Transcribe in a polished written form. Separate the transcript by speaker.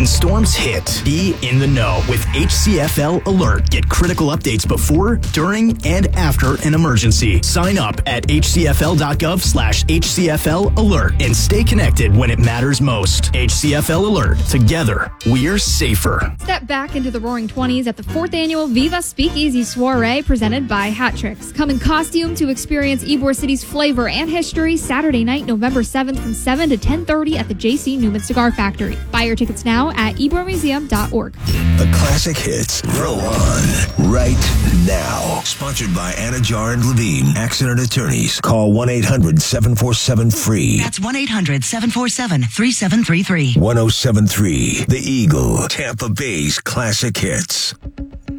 Speaker 1: When storms hit, be in the know with HCFL Alert. Get critical updates before, during, and after an emergency. Sign up at hcfl.gov/HCFL Alert and stay connected when it matters most. HCFL Alert. Together, we're safer.
Speaker 2: Step back into the Roaring 20s at the 4th Annual Viva Speakeasy Soiree presented by Hat Tricks. Come in costume to experience Ybor City's flavor and history Saturday night, November 7th from 7 to 10:30 at the J.C. Newman Cigar Factory. Buy your tickets now at ybormuseum.org.
Speaker 3: The classic hits roll on right now. Sponsored by Anna Jar and Levine, accident attorneys. Call 1-800-747-FREE.
Speaker 4: That's 1-800-747-3733.
Speaker 3: 1073 The Eagle, Tampa Bay's classic hits.